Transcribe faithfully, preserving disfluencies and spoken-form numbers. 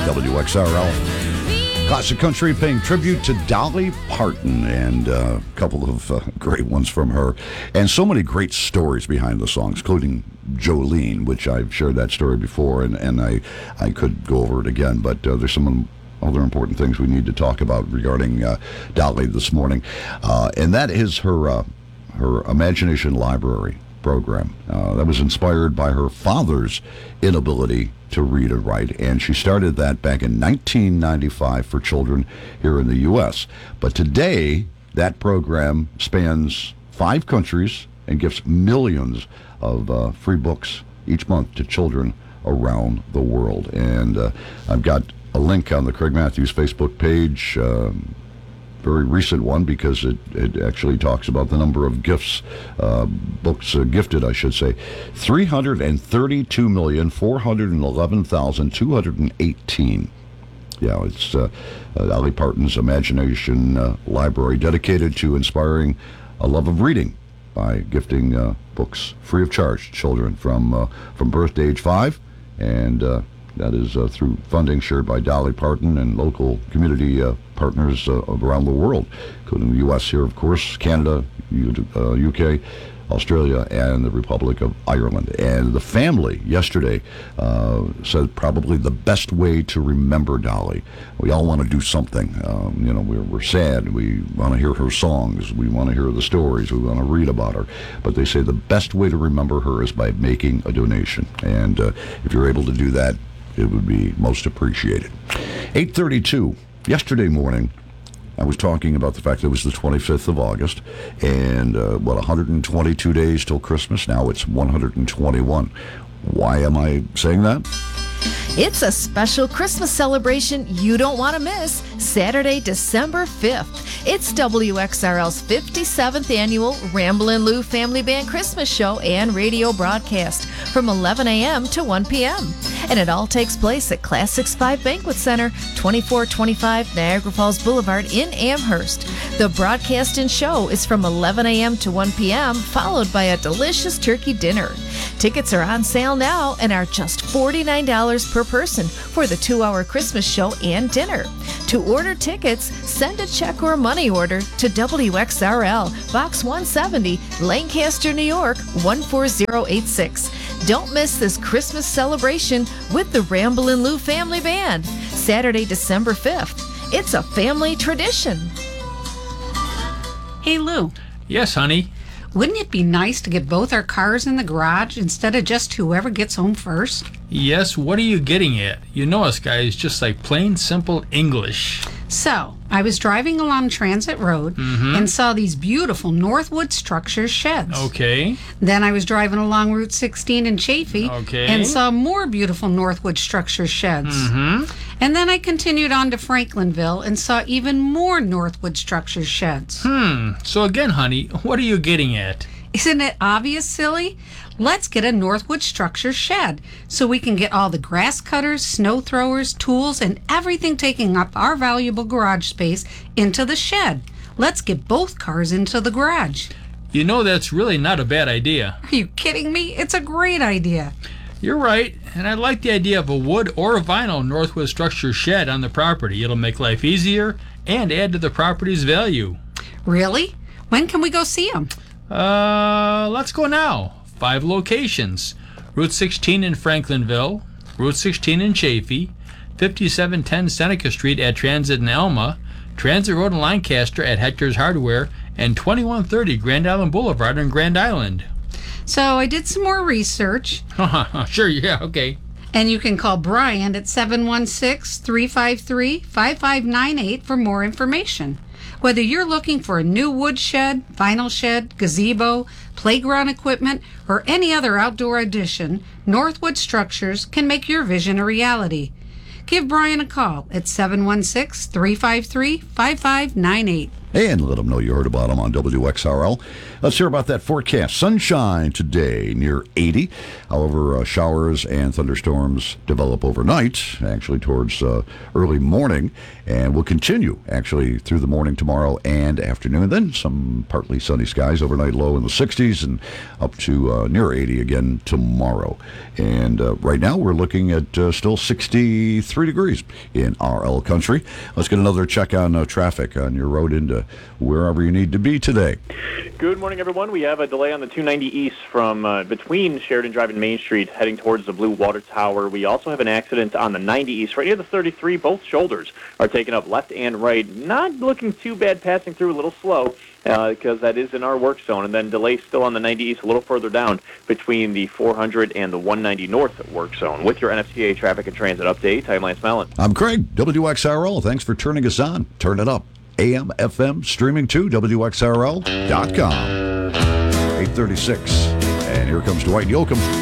W X R L. Classic Country paying tribute to Dolly Parton, and uh, a couple of uh, great ones from her. And so many great stories behind the songs, including Jolene, which I've shared that story before, and, and I, I could go over it again. But uh, there's some other important things we need to talk about regarding uh, Dolly this morning. Uh, and that is her, uh, her Imagination Library program. Uh, that was inspired by her father's inability to read and write, and she started that back in nineteen ninety-five for children here in the U S. But today, that program spans five countries and gives millions of uh, free books each month to children around the world. And uh, I've got a link on the Craig Matthews Facebook page, um, very recent one, because it, it actually talks about the number of gifts, uh, books uh, gifted, I should say. three hundred thirty-two million, four hundred eleven thousand, two hundred eighteen. Yeah, it's uh, uh, Dolly Parton's Imagination uh, Library, dedicated to inspiring a love of reading by gifting uh, books free of charge to children from, uh, from birth to age five. And uh, that is uh, through funding shared by Dolly Parton and local community uh, partners uh, around the world, including the U S here, of course, Canada, U- uh, U K, Australia, and the Republic of Ireland. And the family yesterday uh, said probably the best way to remember Dolly. We all want to do something. Um, you know, we're, we're sad. We want to hear her songs. We want to hear the stories. We want to read about her. But they say the best way to remember her is by making a donation. And uh, if you're able to do that, it would be most appreciated. eight thirty-two, yesterday morning, I was talking about the fact that it was the twenty-fifth of August, and, uh, what, one hundred twenty-two days till Christmas? Now it's one hundred twenty-one. Why am I saying that? It's a special Christmas celebration you don't want to miss, Saturday, December fifth. It's W X R L's fifty-seventh annual Ramblin' Lou Family Band Christmas Show and radio broadcast from eleven a.m. to one p.m. And it all takes place at Classics five Banquet Center, twenty-four twenty-five Niagara Falls Boulevard in Amherst. The broadcast and show is from eleven a.m. to one p.m., followed by a delicious turkey dinner. Tickets are on sale now and are just forty-nine dollars per person for the two-hour Christmas show and dinner. To order tickets, send a check or money order to W X R L, Box one seventy, Lancaster, New York, one four zero eight six. Don't miss this Christmas celebration with the Ramblin' Lou Family Band, Saturday, December fifth. It's a family tradition. Hey, Lou. Yes, honey. Wouldn't it be nice to get both our cars in the garage instead of just whoever gets home first? Yes, what are you getting at? You know us guys just like plain simple English. So, I was driving along Transit Road mm-hmm. and saw these beautiful Northwood Structures sheds. Okay. Then I was driving along Route sixteen in Chaffee okay. and saw more beautiful Northwood Structures sheds. Mm-hmm. And then I continued on to Franklinville and saw even more Northwood Structures sheds. Hmm. So again, honey, what are you getting at? Isn't it obvious, silly? Let's get a Northwood Structures shed so we can get all the grass cutters, snow throwers, tools, and everything taking up our valuable garage space into the shed. Let's get both cars into the garage. You know, that's really not a bad idea. Are you kidding me? It's a great idea. You're right, and I like the idea of a wood or a vinyl Northwood Structures shed on the property. It'll make life easier and add to the property's value. Really? When can we go see them? Uh, let's go now. Five locations: Route sixteen in Franklinville, Route sixteen in Chaffee, fifty-seven ten Seneca Street at Transit in Elma, Transit Road in Lancaster at Hector's Hardware, and twenty-one thirty Grand Island Boulevard in Grand Island. So I did some more research. Sure, yeah, okay. And you can call Brian at seven one six, three five three, five five nine eight for more information. Whether you're looking for a new wood shed, vinyl shed, gazebo, playground equipment, or any other outdoor addition, Northwood Structures can make your vision a reality. Give Brian a call at seven one six, three five three, five five nine eight. and let them know you heard about them on W X R L. Let's hear about that forecast. Sunshine today, near eighty. However, uh, showers and thunderstorms develop overnight, actually towards uh, early morning, and will continue actually through the morning tomorrow and afternoon. Then some partly sunny skies, overnight low in the sixties and up to uh, near eighty again tomorrow. And uh, right now we're looking at uh, still sixty-three degrees in R L country. Let's get another check on uh, traffic on your road into wherever you need to be today. Good morning, everyone. We have a delay on the two ninety East from uh, between Sheridan Drive and Main Street heading towards the Blue Water Tower. We also have an accident on the ninety East right near the thirty-three. Both shoulders are taken up left and right. Not looking too bad, passing through a little slow because uh, that is in our work zone. And then delay still on the ninety East a little further down between the four hundred and the one ninety North work zone. With your N F T A traffic and transit update, I'm Lance Mellon. I'm Craig, W X R L. Thanks for turning us on. Turn it up. A M, F M, streaming to W X R L dot com. eight thirty-six. And here comes Dwight Yoakam.